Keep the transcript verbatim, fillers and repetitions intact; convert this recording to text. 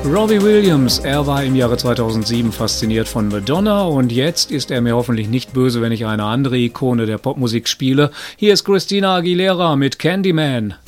Robbie Williams, er war im Jahre zweitausendsieben fasziniert von Madonna und jetzt ist er mir hoffentlich nicht böse, wenn ich eine andere Ikone der Popmusik spiele. Hier ist Christina Aguilera mit Candyman.